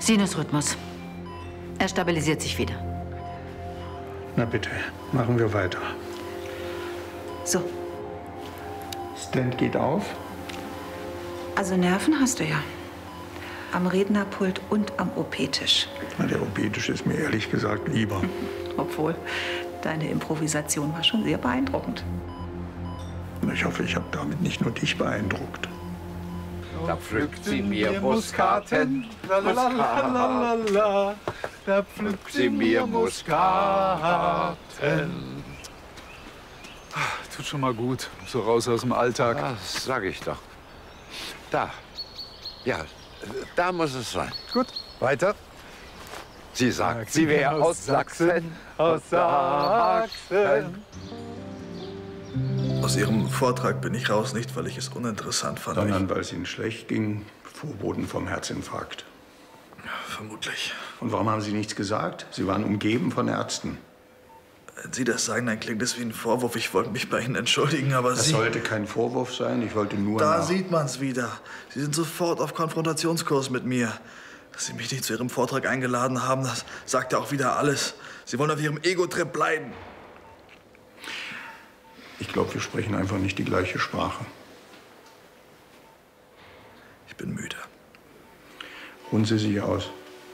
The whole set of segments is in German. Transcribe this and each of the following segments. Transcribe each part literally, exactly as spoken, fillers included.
Sinusrhythmus. Er stabilisiert sich wieder. Na bitte, machen wir weiter. So. Stent geht auf. Also Nerven hast du ja. Am Rednerpult und am O P-Tisch. Na, der O P-Tisch ist mir ehrlich gesagt lieber. Obwohl, deine Improvisation war schon sehr beeindruckend. Ich hoffe, ich habe damit nicht nur dich beeindruckt. Da pflückt sie mir Muskaten, Lalalala, da pflückt sie mir Muskaten. Tut schon mal gut, so raus aus dem Alltag. Das sag ich doch. Da. Ja, da muss es sein. Gut, weiter. Sie sagt, sie wäre aus Sachsen. Aus Sachsen. Aus Ihrem Vortrag bin ich raus, nicht weil ich es uninteressant fand. Sondern weil es Ihnen schlecht ging, Vorboten vom Herzinfarkt. Ja, vermutlich. Und warum haben Sie nichts gesagt? Sie waren umgeben von Ärzten. Wenn Sie das sagen, dann klingt es wie ein Vorwurf. Ich wollte mich bei Ihnen entschuldigen, aber das Sie... Das sollte kein Vorwurf sein. Ich wollte nur Da nach... sieht man's wieder. Sie sind sofort auf Konfrontationskurs mit mir. Dass Sie mich nicht zu Ihrem Vortrag eingeladen haben, das sagt ja auch wieder alles. Sie wollen auf Ihrem Ego-Trip bleiben. Ich glaube, wir sprechen einfach nicht die gleiche Sprache. Ich bin müde. Ruhen Sie sich aus.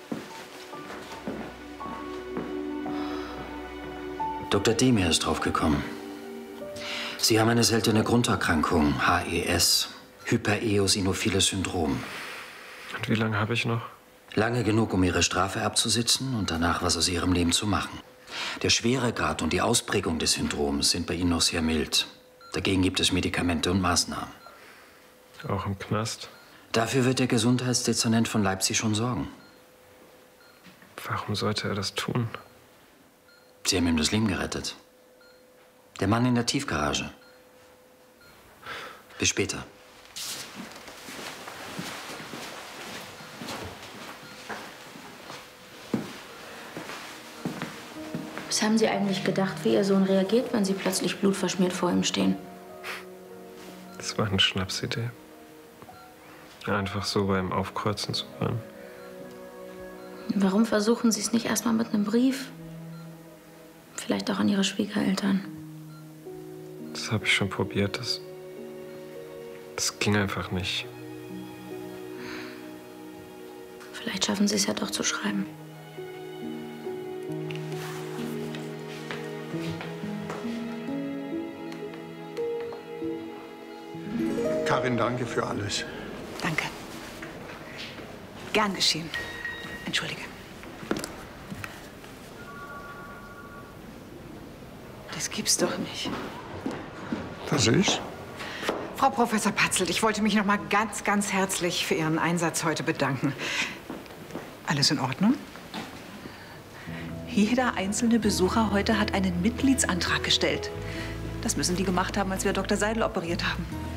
Doktor Demir ist draufgekommen. Sie haben eine seltene Grunderkrankung, H E S, Hypereosinophiles Syndrom. Und wie lange habe ich noch? Lange genug, um Ihre Strafe abzusitzen und danach was aus Ihrem Leben zu machen. Der Schweregrad und die Ausprägung des Syndroms sind bei Ihnen noch sehr mild. Dagegen gibt es Medikamente und Maßnahmen. Auch im Knast? Dafür wird der Gesundheitsdezernent von Leipzig schon sorgen. Warum sollte er das tun? Sie haben ihm das Leben gerettet. Der Mann in der Tiefgarage. Bis später. Was haben Sie eigentlich gedacht, wie Ihr Sohn reagiert, wenn Sie plötzlich blutverschmiert vor ihm stehen? Das war eine Schnapsidee. Einfach so beim Aufkreuzen zu wollen. Warum versuchen Sie es nicht erst mal mit einem Brief? Vielleicht auch an Ihre Schwiegereltern. Das habe ich schon probiert. Das, das ging einfach nicht. Vielleicht schaffen Sie es ja doch zu schreiben. Karin, danke für alles. Danke. Gern geschehen. Entschuldige. Das gibt's doch nicht. Was ist? Frau Professor Patzelt, ich wollte mich noch mal ganz, ganz herzlich für Ihren Einsatz heute bedanken. Alles in Ordnung? Jeder einzelne Besucher heute hat einen Mitgliedsantrag gestellt. Das müssen die gemacht haben, als wir Doktor Seidel operiert haben.